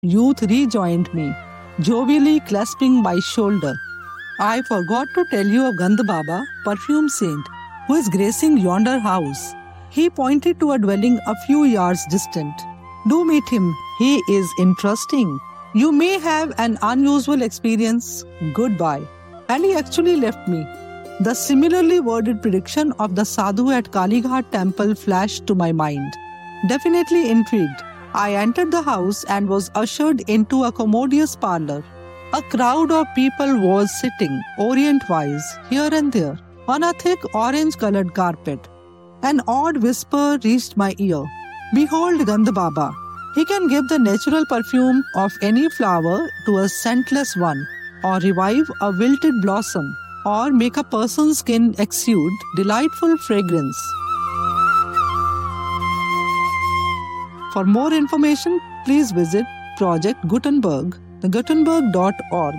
Youth rejoined me, jovially clasping my shoulder. I forgot to tell you of Gandh Baba, perfume saint, who is gracing yonder house. He pointed to a dwelling a few yards distant. Do meet him. He is interesting. You may have an unusual experience. Goodbye. And he actually left me. The similarly worded prediction of the sadhu at Kalighat temple flashed to my mind. Definitely intrigued, I entered the house and was ushered into a commodious parlor. A crowd of people was sitting, orient-wise, here and there, on a thick orange-colored carpet. An odd whisper reached my ear. Behold Gandh Baba. He can give the natural perfume of any flower to a scentless one, or revive a wilted blossom, or make a person's skin exude delightful fragrance. For more information, please visit Project Gutenberg, gutenberg.org.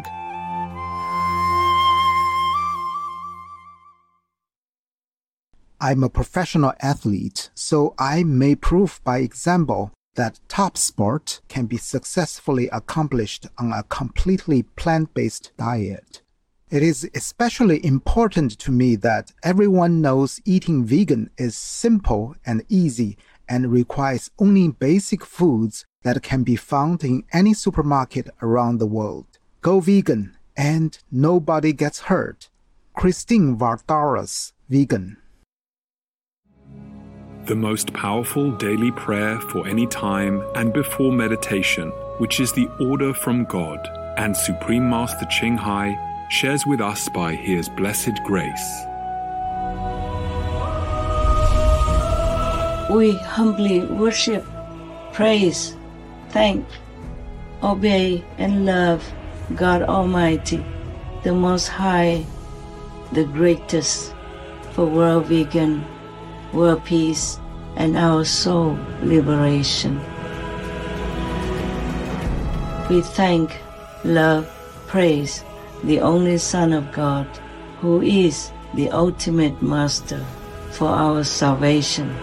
I'm a professional athlete, so I may prove by example that top sport can be successfully accomplished on a completely plant-based diet. It is especially important to me that everyone knows eating vegan is simple and easy and requires only basic foods that can be found in any supermarket around the world. Go vegan and nobody gets hurt. Christine Vardaras, vegan. The most powerful daily prayer for any time and before meditation, which is the order from God, and Supreme Master Ching Hai shares with us by His blessed grace. We humbly worship, praise, thank, obey, and love God Almighty, the Most High, the greatest, for world vegan, world peace, and our soul liberation. We thank, love, praise the only Son of God, who is the ultimate Master for our salvation.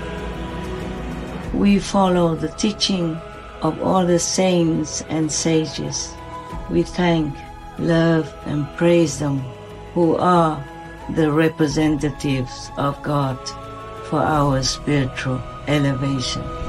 We follow the teaching of all the saints and sages. We thank, love, and praise them, who are the representatives of God for our spiritual elevation.